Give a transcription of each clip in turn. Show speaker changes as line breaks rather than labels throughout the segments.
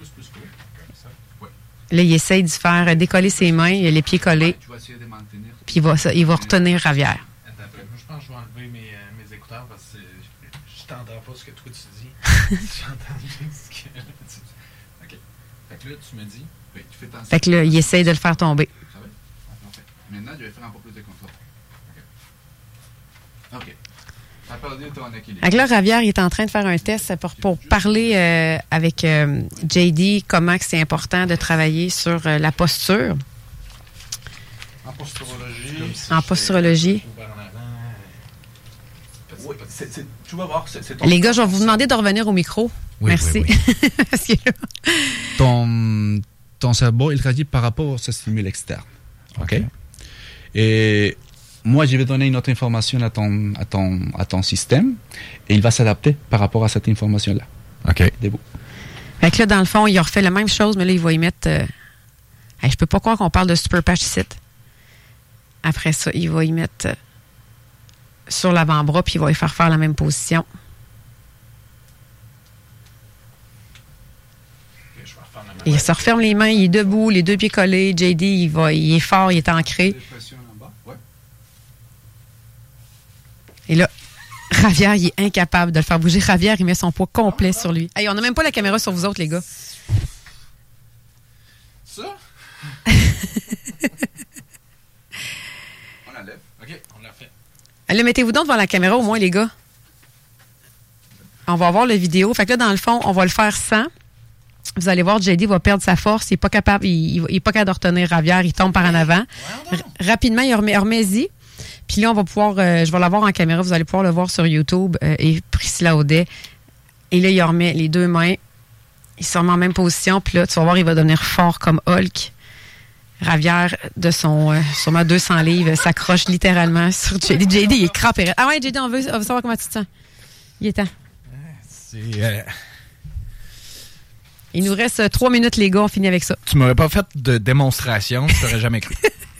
plus court. Comme ça. Ouais.
Là, il essaye de faire décoller ses mains, il a les pieds collés.
Tu vas essayer de maintenir.
Puis il va retenir Javier.
Attends, moi, je pense que je vais enlever mes écouteurs parce que je t'entends pas ce que toi tu dis. J'entends juste ce que tu dis. OK. Fait que là, tu me dis, tu fais attention.
Fait que là, il essaye de le faire tomber.
Ça va? Parfait. Maintenant, je vais faire un peu plus de contrôle. OK. Ça a perdu ton équilibre.
Fait que là, Javier, il est en train de faire un test pour parler avec JD comment que c'est important de travailler sur la posture.
En posturologie.
En posturologie.
Oui, tu vas voir. C'est
Les gars, je vais vous demander de revenir au micro.
Oui,
merci.
oui, oui.
Parce que là...
ton cerveau, il réagit par rapport à ce stimule externe. OK? Et moi, je vais donner une autre information à ton système et il va s'adapter par rapport à cette information-là.
OK.
Debout.
Fait que là, dans le fond, il a refait la même chose, mais là, il va y mettre... je peux pas croire qu'on parle de super patch ici. Après ça, il va y mettre sur l'avant-bras, puis il va y faire la même position. Il se referme les mains, il est debout, les deux pieds collés. JD, il est fort, il est ancré. Et là, Javier, il est incapable de le faire bouger. Javier, il met son poids complet sur lui. Hey, on n'a même pas la caméra sur vous autres, les gars.
Ça? On enlève. OK, on l'a fait.
Là, mettez-vous donc devant la caméra au moins, les gars. On va voir la vidéo. Fait que là, dans le fond, on va le faire sans. Vous allez voir, JD va perdre sa force. Il n'est pas capable, il est pas capable de retenir Javier. Il tombe par en avant. Rapidement, il remet-y. Puis là, on va pouvoir, je vais l'avoir en caméra. Vous allez pouvoir le voir sur YouTube. Et Priscilla Audet. Et là, il remet les deux mains. Il se remet en même position. Puis là, tu vas voir, il va devenir fort comme Hulk. Javier, de son sûrement 200 livres, s'accroche littéralement sur JD. JD, il est crampé. Ah ouais, JD, on veut savoir comment tu te sens. Il est temps. Il nous reste 3 minutes, les gars. On finit avec ça.
Tu m'aurais pas fait de démonstration, je t'aurais jamais cru.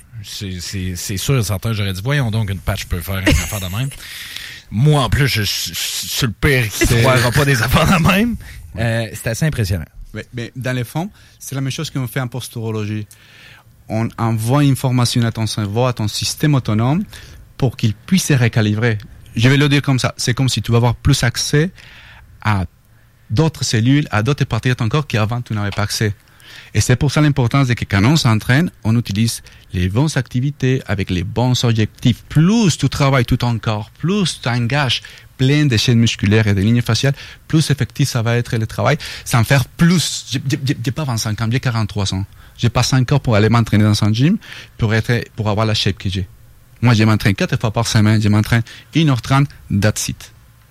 C'est sûr et certain. J'aurais dit, voyons donc une patch peut faire une affaire de même. Moi, en plus, je suis le pire qui ne croira pas des affaires de même. C'est assez impressionnant.
Mais dans les fonds, c'est la même chose qu'on fait en posturologie. On envoie une information à ton cerveau, à ton système autonome, pour qu'il puisse se recalibrer. Je vais le dire comme ça. C'est comme si tu vas avoir plus accès à d'autres cellules, à d'autres parties de ton corps qu'avant tu n'avais pas accès. Et c'est pour ça l'importance de que quand on s'entraîne, on utilise les bonnes activités avec les bons objectifs. Plus tu travailles tout ton corps, plus tu engages plein de chaînes musculaires et de lignes faciales, plus effectif ça va être le travail, sans faire plus. J'ai pas 25 ans, j'ai 43 ans. J'ai pas 5 ans pour aller m'entraîner dans un gym pour avoir la shape que j'ai. Moi, je m'entraîne 4 fois par semaine, je m'entraîne 1h30, that's it.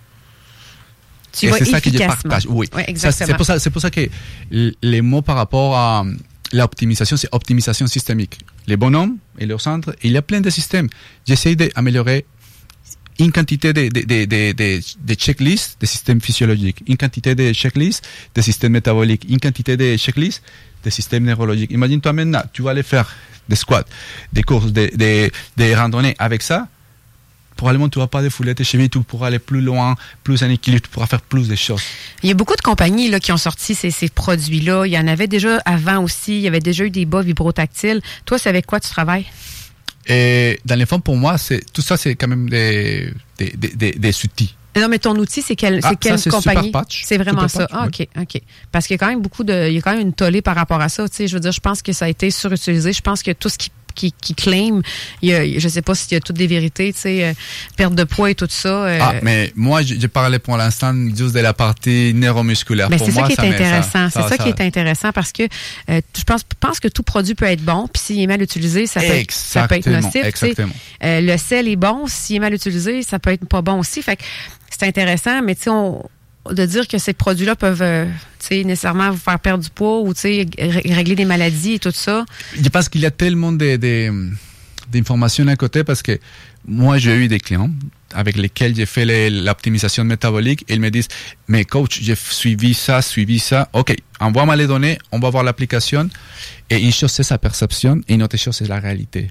Tu vas
c'est ça que je
efficacement.
partage. Oui,
exactement.
C'est pour ça que les mots par rapport à l'optimisation, c'est optimisation systémique. Les bonhommes et leurs centres, il y a plein de systèmes. J'essaie d'améliorer une quantité de checklists de systèmes physiologiques, une quantité de checklists de systèmes métaboliques, une quantité de checklists de systèmes neurologiques. Imagine-toi maintenant, tu vas aller faire des squats, des courses, des randonnées avec ça. Probablement, tu ne vas pas défouler tes chevilles, tu pourras aller plus loin, plus en équilibre, tu pourras faire plus de choses.
Il y a beaucoup de compagnies là, qui ont sorti ces produits-là. Il y en avait déjà avant aussi. Il y avait déjà eu des bas vibrotactiles. Toi, c'est avec quoi tu travailles?
Et dans les fonds, pour moi, tout ça, c'est quand même des outils.
Non, mais ton outil, c'est quelle compagnie?
Superpatch.
C'est vraiment
Superpatch,
ça. Ah, OK, OK. Parce qu'il y a quand même il y a quand même une tollée par rapport à ça. Tu sais, je veux dire, je pense que ça a été surutilisé. Je pense que tout ce qui claim, je sais pas s'il y a toutes des vérités, tu sais, perte de poids et tout ça.
Mais moi, je parlais pour l'instant juste de la partie neuromusculaire.
Mais
pour
c'est
moi,
ça qui est intéressant.
C'est
ça qui est intéressant parce que je pense que tout produit peut être bon, puis s'il est mal utilisé, ça peut être nocif.
Exactement.
Le sel est bon, s'il est mal utilisé, ça peut être pas bon aussi. Fait que c'est intéressant, mais tu sais, de dire que ces produits-là peuvent nécessairement vous faire perdre du poids ou régler des maladies et tout ça.
Je pense qu'il y a tellement d'informations à côté parce que moi, j'ai eu des clients avec lesquels j'ai fait l'optimisation métabolique et ils me disent, mais coach, j'ai suivi ça. OK, envoie-moi les données, on va voir l'application. Et une chose, c'est sa perception et une autre chose, c'est la réalité.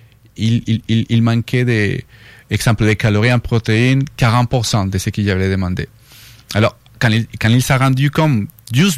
Il manquait exemple des calories en protéines, 40% de ce qu'il avait demandé. Alors, quand il s'est rendu comme juste